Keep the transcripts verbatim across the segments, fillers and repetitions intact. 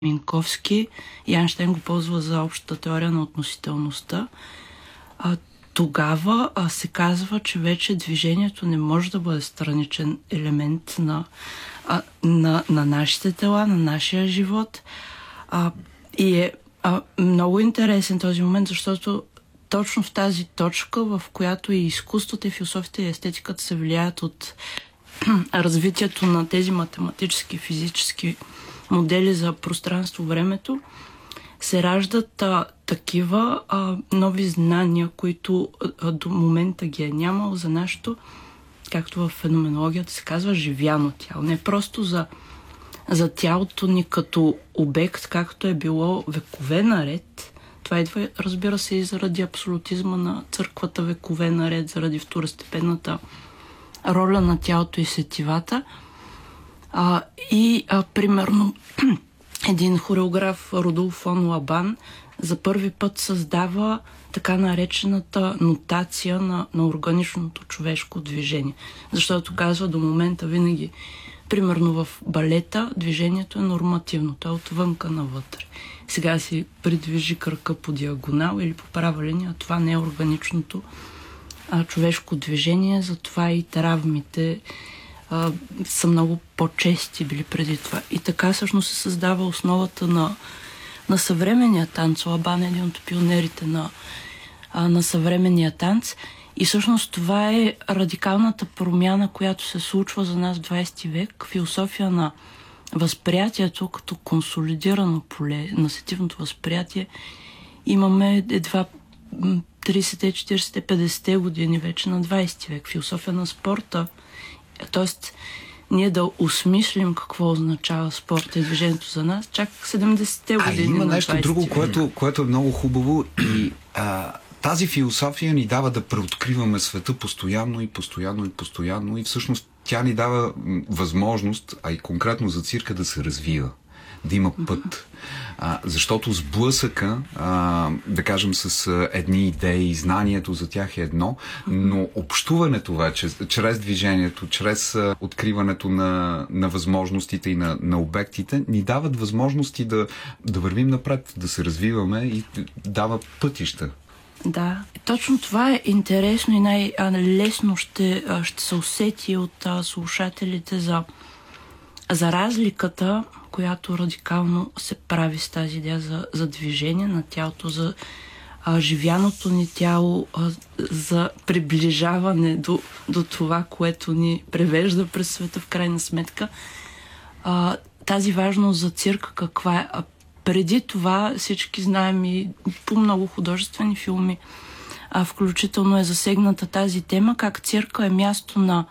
Минковски и Айнщайн го ползва за общата теория на относителността. А, тогава а, се казва, че вече движението не може да бъде страничен елемент на, а, на, на нашите тела, на нашия живот. А, и е а, много интересен този момент, защото точно в тази точка, в която и изкуството, и философията, и естетиката се влияят от развитието на тези математически, физически модели за пространство-времето, се раждат а, такива а, нови знания, които а, до момента ги е нямало за нашето, както в феноменологията се казва, живяно тяло. Не просто за, за тялото ни като обект, както е било векове наред. Това идва, разбира се, и заради абсолютизма на църквата векове наред, заради второстепенната роля на тялото и сетивата. А, и, а, примерно, един хореограф, Рудолф фон Лабан, за първи път създава така наречената нотация на, на органичното човешко движение. Защото казва, до момента винаги, примерно в балета, движението е нормативно, то е отвънка навътре. Сега си придвижи кръка по диагонал или по права линия, това не е органичното а, човешко движение, затова и травмите а, са много по-чести били преди това. И така всъщност се създава основата на, на съвременния танц. Лабан е един от пионерите на, а, на съвременния танц. И всъщност това е радикалната промяна, която се случва за нас в двайсети век. Философия на възприятието като консолидирано поле на сетивното възприятие имаме едва трийсетте, четирийсетте, петдесетте години вече на двайсети век. Философия на спорта. Тоест, ние да осмислим какво означава спорта и движението за нас, чак седемдесетте години. А има на нещо друго, което, което е много хубаво и а, тази философия ни дава да преоткриваме света постоянно и постоянно и постоянно и всъщност тя ни дава възможност, а и конкретно за цирка, да се развива, да има път. А, защото сблъсъка, а, да кажем, с а, едни идеи, знанието за тях е едно, но общуването вече, чрез движението, чрез а, откриването на, на възможностите и на, на обектите, ни дават възможности да, да вървим напред, да се развиваме и дава пътища. Да, точно това е интересно и най-лесно ще, ще се усети от а, слушателите за, за разликата, която радикално се прави с тази идея за, за движение на тялото, за а, живяното ни тяло, а, за приближаване до, до това, което ни превежда през света в крайна сметка. А, тази важност за цирка каква е? А преди това всички знаем и по много художествени филми, а, включително е засегната тази тема, как цирка е място на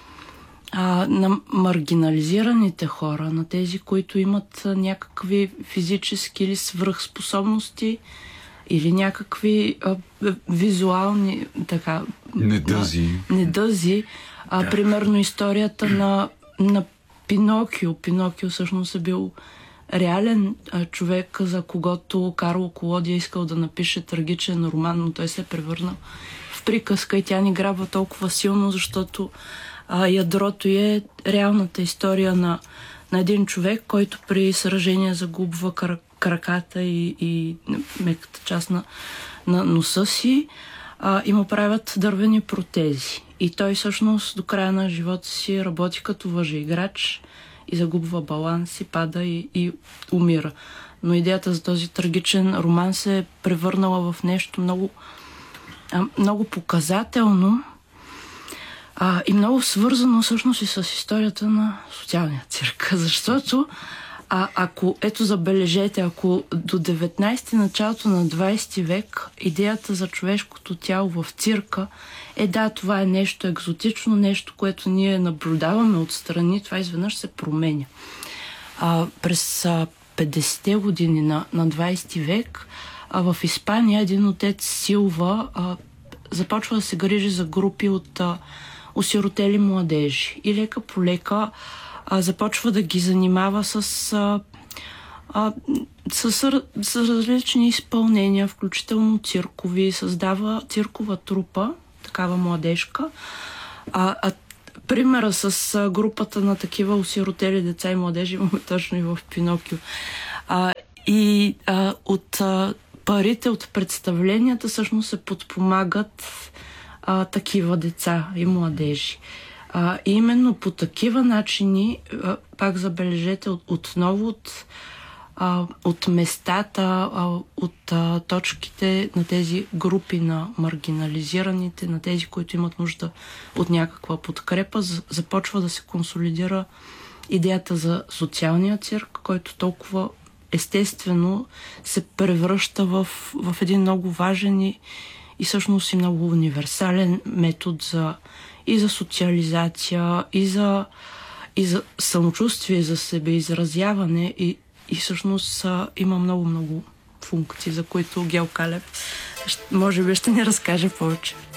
А, на маргинализираните хора, на тези, които имат а, някакви физически или свръхспособности или някакви а, визуални така, недъзи. А, недъзи. А, да. Примерно историята на, на Пинокио. Пинокио всъщност е бил реален а, човек, за когото Карло Колоди е искал да напише трагичен роман, но той се е превърнал в приказка и тя ни грабва толкова силно, защото А, ядрото е реалната история на, на един човек, който при сражение загубва кр- краката и, и меката част на, на носа си а, и му правят дървени протези. И той всъщност до края на живота си работи като въжеиграч и загубва баланс и пада и, и умира. Но идеята за този трагичен роман се е превърнала в нещо много, а, много показателно, А, и много свързано всъщност и с историята на социалния цирк. Защото, а, ако, ето забележете, ако до деветнайсети, началото на двайсети век, идеята за човешкото тяло в цирка е да, това е нещо екзотично, нещо, което ние наблюдаваме отстрани, това изведнъж се променя. А, през а, петдесетте години на, на двайсети век а, в Испания един отец Силва а, започва да се грижи за групи от а, осиротели младежи. И лека по лека а, започва да ги занимава с, а, а, с, с различни изпълнения, включително циркови. Създава циркова трупа, такава младежка. А, а примера с а, групата на такива осиротели деца и младежи имаме точно и в Пинокио. А, и а, от а, парите от представленията всъщност се подпомагат а, такива деца и младежи. А, и именно по такива начини, а, пак забележете, от, отново от, а, от местата, а, от а, точките на тези групи на маргинализираните, на тези, които имат нужда от някаква подкрепа, започва да се консолидира идеята за социалния цирк, който толкова естествено се превръща в, в един много важен и, и всъщност и много универсален метод за, и за социализация, и за, и за самочувствие, за себеизразяване и, и всъщност а, има много-много функции, за които Гео Калев може би ще ни разкаже повече.